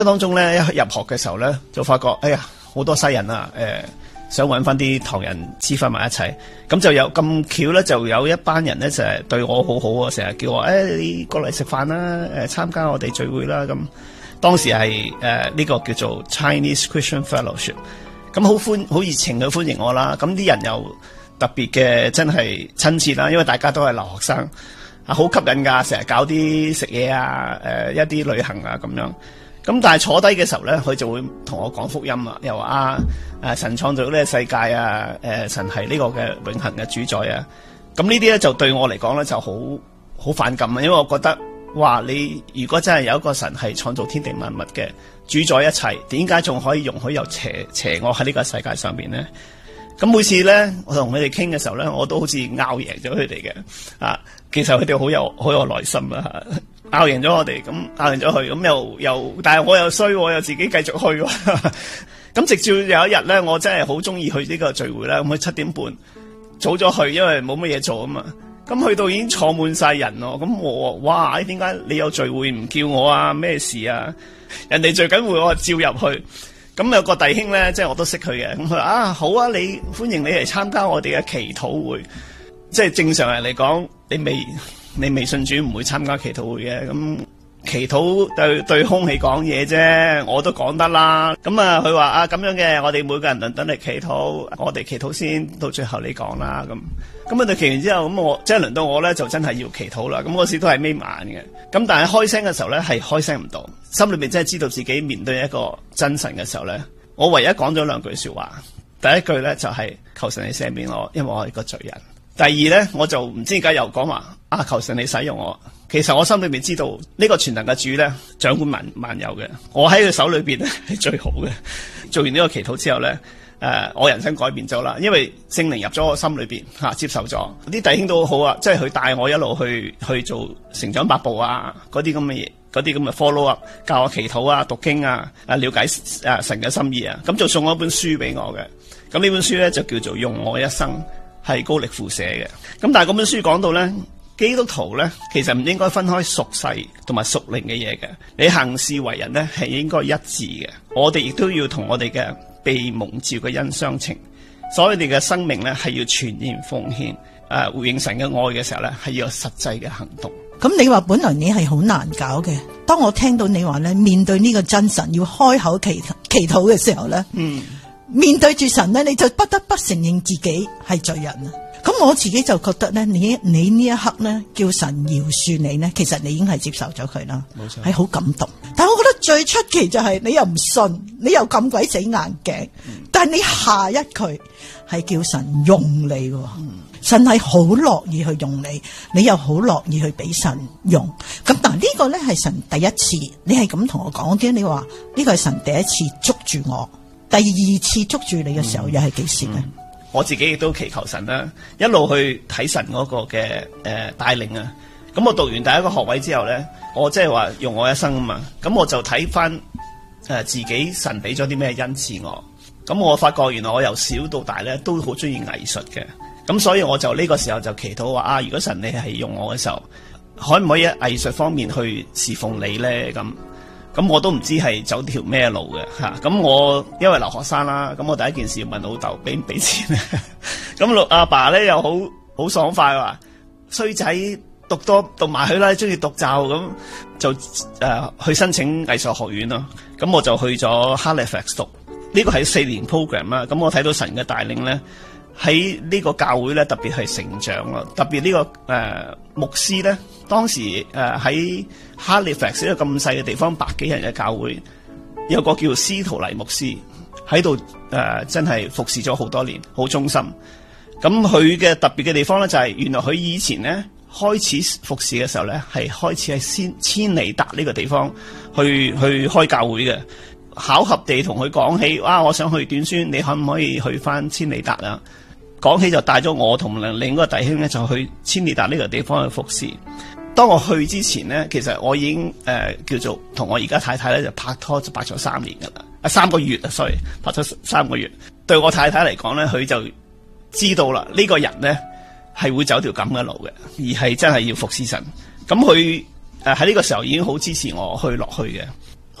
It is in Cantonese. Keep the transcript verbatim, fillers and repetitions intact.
當中咧，一入學嘅時候咧，就發覺哎呀好多西人啊，誒、呃、想揾翻啲唐人黐翻埋一齊，咁就有咁巧咧，就有一班人咧就係對我好好啊，成日叫我誒、哎、你過嚟食飯啦，誒、呃、參加我哋聚會啦。咁當時係誒呢個叫做 Chinese Christian Fellowship， 咁好歡好熱情去歡迎我啦。咁啲人又特別嘅真係親切啦，因為大家都係留學生啊，好吸引㗎，成日搞啲食嘢啊，誒、呃、一啲旅行啊咁樣。咁但係坐低嘅時候咧，佢就會同我講福音啊，又話啊，誒神創造呢個世界啊，誒神係呢個嘅永恆嘅主宰啊。咁呢啲咧就對我嚟講咧就好好反感啊，因為我覺得哇，你如果真係有一個神係創造天地萬物嘅主宰一切，點解仲可以容許有邪邪惡喺呢個世界上邊咧？咁每次咧，我同佢哋傾嘅時候咧，我都好似拗贏咗佢哋嘅啊。其實佢哋好有好有耐心啊。拗贏咗我哋，咁拗贏咗佢，咁又又，但係我又衰，我又自己繼續去。咁直至有一日咧，我真係好中意去呢個聚會啦。咁佢七點半早咗去，因為冇乜嘢做啊嘛。咁去到已經坐滿晒人咯。咁我哇，點解你有聚會唔叫我啊？咩事啊？人哋聚緊會，我照入去。咁有個弟兄咧，即係我都識佢嘅。咁佢話啊，好啊，你歡迎你嚟參加我哋嘅祈禱會。即係正常人嚟講，你未。你未信主唔會參加祈禱會嘅，咁祈禱對對空氣講嘢啫，我都講得啦。咁啊，佢話啊咁樣嘅，我哋每個人輪等嚟祈禱，我哋祈禱先，到最後你講啦。咁咁啊，到祈完之後，咁我即係輪到我咧，就真係要祈禱啦。咁嗰時都係眯埋眼嘅，咁但係開聲嘅時候咧，係開聲唔到，心裏面真係知道自己面對一個真神嘅時候咧，我唯一講咗兩句說話。第一句咧就係、是、求神你赦免我，因為我係一個罪人。第二咧，我就唔知點解又講話啊，求神你使用我。其實我心裏面知道呢、這個全能嘅主咧，掌管萬萬有嘅，我喺佢手裏邊咧係最好嘅。做完呢個祈禱之後咧，誒、呃，我人生改變咗啦，因為聖靈入咗我心裏邊吓、啊，接受咗。啲弟兄都好好啊，即係佢帶我一路去去做成長百步啊，嗰啲咁嘅嘢，嗰啲咁嘅 follow up， 教我祈禱啊、讀經啊、啊了解啊神嘅心意啊，咁就送咗一本書俾我嘅。咁呢本書咧就叫做《用我一生》。係高力富寫嘅，咁但係嗰本書講到咧，基督徒咧其實唔應該分開屬世同埋屬靈嘅嘢嘅，你行事為人咧係應該一致嘅。我哋亦都要同我哋嘅被蒙召嘅恩相稱，所以你嘅生命咧係要全然奉獻，誒、呃、回應神嘅愛嘅時候咧係要有實際嘅行動。 咁你話本來你係好難搞嘅，當我聽到你話咧面對呢個真神要開口祈祈禱嘅時候咧，嗯。面對住神咧，你就不得不承認自己係罪人啊！咁我自己就覺得咧，你你呢一刻咧叫神饒恕你咧，其實你已經係接受咗佢啦，冇錯，係好感動。但係我覺得最出奇就係你又唔信，你又咁鬼死硬頸，嗯、但係你下一句係叫神用你喎，嗯、神係好樂意去用你，你又好樂意去俾神用。咁但係呢個咧係神第一次，你係咁同我講嘅，你話呢個係神第一次捉住我。第二次捉住你嘅時候又係幾時咧？ 我自己亦都祈求神啦，一路去睇神嗰個嘅誒帶領啊。咁我讀完第一個學位之後咧，我即係話用我一生啊嘛。咁我就睇翻誒自己神俾咗啲咩恩賜我。咁我發覺原來我由小到大咧都好中意藝術嘅。咁所以我就呢個時候就祈禱話啊，如果神你係用我嘅時候，可唔可以喺藝術方面去侍奉你咧？咁。咁我都唔知係走條咩路嘅吓，咁、啊、我因為留學生啦，咁我第一件事要問老豆俾唔俾錢，咁老阿爸咧又好好爽快話，衰仔讀多讀埋去啦，中意讀就咁就誒、呃、去申請藝術學院咯，咁我就去咗 Halifax 讀，呢個係四年 program 啦，咁我睇到神嘅帶領咧。喺呢個教會咧，特別係成長咯，特別呢、這個誒、呃、牧師咧，當時誒喺 Halifax 呢個咁細嘅地方，百幾人嘅教會，有個叫司徒黎牧師喺度誒，真係服侍咗好多年，好忠心。咁佢嘅特別嘅地方咧，就係、是、原來佢以前咧開始服侍嘅時候咧，係開始喺先千里達呢個地方去去開教會嘅。巧合地同佢講起，哇！我想去短宣，你可唔可以去翻千里達啊？講起就帶咗我同另一個弟兄咧，就去千里達呢個地方去服侍。當我去之前咧，其實我已經誒、呃、叫做同我而家太太咧就拍拖就拍咗三年噶啦，啊三個月啊，sorry，拍咗三個月。對我太太嚟講咧，佢就知道啦，呢、這個人咧係會走條咁嘅路嘅，而係真係要服侍神。咁佢誒喺呢個時候已經好支持我去落去嘅。 先理大。